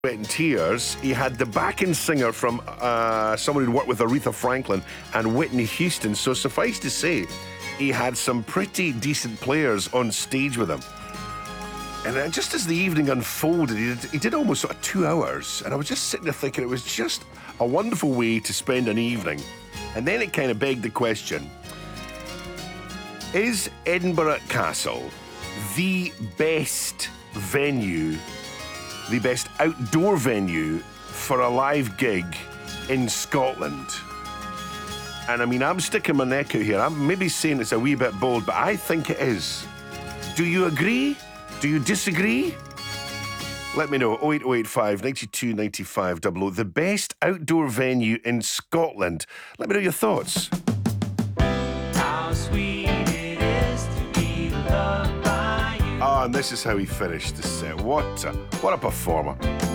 Sweat and Tears, he had the backing singer from someone who'd worked with Aretha Franklin and Whitney Houston. So suffice to say, he had some pretty decent players on stage with him. And just as the evening unfolded, he did almost sort of 2 hours. And I was just sitting there thinking it was just a wonderful way to spend an evening. And then it kind of begged the question, is Edinburgh Castle the best venue, the best outdoor venue for a live gig in Scotland? And I mean, I'm sticking my neck out here. I'm maybe saying it's a wee bit bold, but I think it is. Do you agree? Do you disagree? Let me know. 08085 92 95 00. The best outdoor venue in Scotland. Let me know your thoughts. How sweet it is to be loved by you. And this is how he finished the set. What a performer.